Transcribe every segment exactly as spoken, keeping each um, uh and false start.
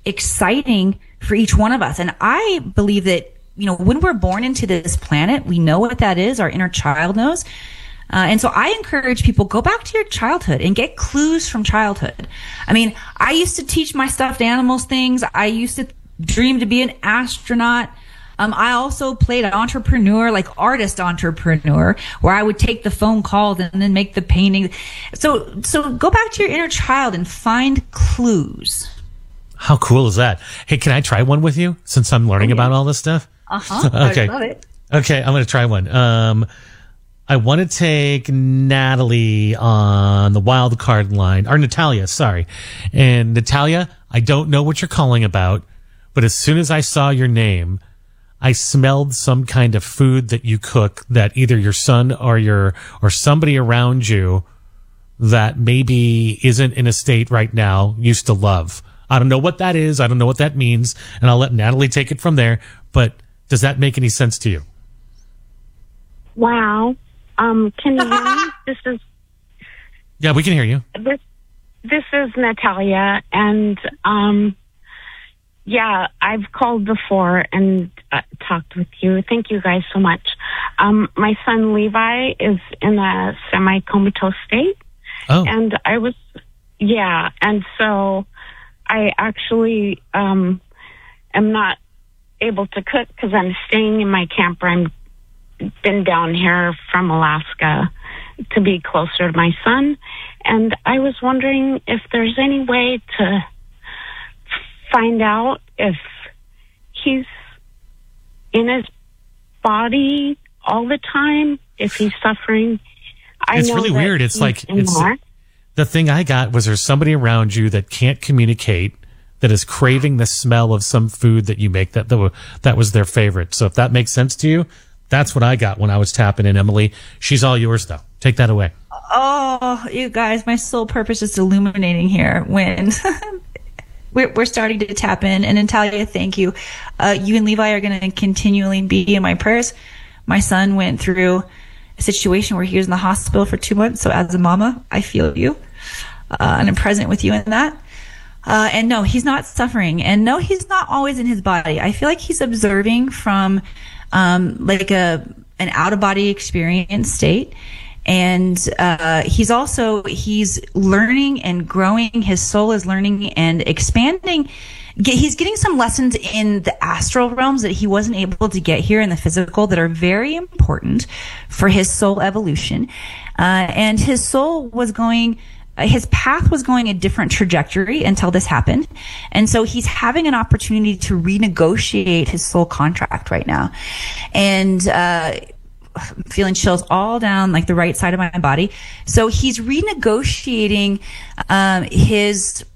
exciting for each one of us. And I believe that, you know, when we're born into this planet, we know what that is. Our inner child knows. Uh, and so I encourage people, go back to your childhood and get clues from childhood. I mean, I used to teach my stuffed animals things. I used to dream to be an astronaut. Um, I also played an entrepreneur, like artist entrepreneur, where I would take the phone calls and then make the painting. So, so go back to your inner child and find clues. How cool is that? Hey, can I try one with you since I'm learning oh, yeah. about all this stuff? Uh-huh. Okay. I love it. Okay. I'm going to try one. Um, I want to take Natalie on the wild card line, or Natalia, sorry. And Natalia, I don't know what you're calling about, but as soon as I saw your name, I smelled some kind of food that you cook that either your son or your or somebody around you that maybe isn't in a state right now used to love. I don't know what that is. I don't know what that means. And I'll let Natalie take it from there. But does that make any sense to you? Wow. Um, can you hear me? This is... Yeah, we can hear you. This, this is Natalia. And... um. Yeah, I've called before and uh, talked with you. Thank you guys so much. Um, my son Levi is in a semi-comatose state. Oh. And I was, yeah, and so I actually um, am not able to cook because I'm staying in my camper. I've been down here from Alaska to be closer to my son. And I was wondering if there's any way to find out if he's in his body all the time, if he's suffering. I it's know really weird. It's like it's, more. The thing I got was there's somebody around you that can't communicate, that is craving the smell of some food that you make that that was their favorite. So if that makes sense to you, that's what I got when I was tapping in. Emily, she's all yours though. Take that away. Oh, you guys, my sole purpose is illuminating here when we're, we're starting to tap in. And Natalia, thank you. Uh, you and Levi are going to continually be in my prayers. My son went through a situation where he was in the hospital for two months. So as a mama, I feel you. Uh, and I'm present with you in that. Uh, and no, he's not suffering. And no, he's not always in his body. I feel like he's observing from um, like a an out-of-body experience state. And uh, he's also, he's learning and growing. His soul is learning and expanding. He's getting some lessons in the astral realms that he wasn't able to get here in the physical that are very important for his soul evolution. Uh, and his soul was going, his path was going a different trajectory until this happened. And so he's having an opportunity to renegotiate his soul contract right now. And, uh, feeling chills all down like the right side of my body. So he's renegotiating um, his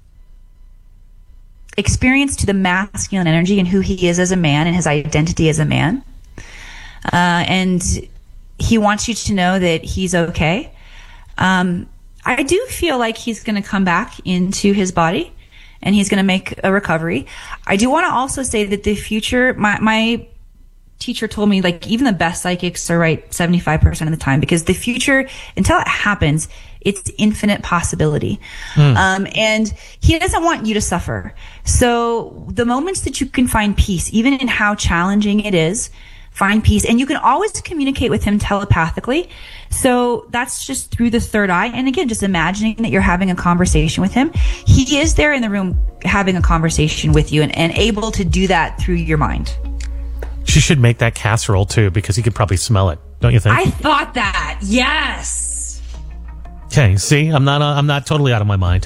experience to the masculine energy and who he is as a man and his identity as a man. Uh, and he wants you to know that he's okay. Um, I do feel like he's going to come back into his body and he's going to make a recovery. I do want to also say that the future, my, my teacher told me, like, even the best psychics are right seventy-five percent of the time, because the future, until it happens, it's infinite possibility. Mm. Um, and he doesn't want you to suffer. So the moments that you can find peace, even in how challenging it is, find peace. And you can always communicate with him telepathically. So that's just through the third eye. And again, just imagining that you're having a conversation with him. He is there in the room having a conversation with you and, and able to do that through your mind. She should make that casserole too, because he could probably smell it. Don't you think? I thought that. Yes. Okay. See, I'm not. Uh, I'm not totally out of my mind.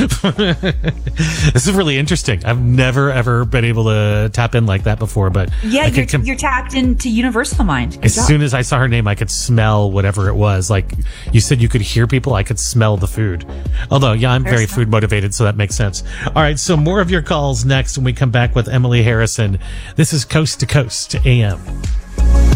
This is really interesting. I've never ever been able to tap in like that before. But yeah, you're, com- you're tapped into universal mind. Good as job. soon as I saw her name, I could smell whatever it was. Like you said, you could hear people. I could smell the food. Although, yeah, I'm very food motivated, so that makes sense. All right, so more of your calls next when we come back with Emily Harrison. This is Coast to Coast A M.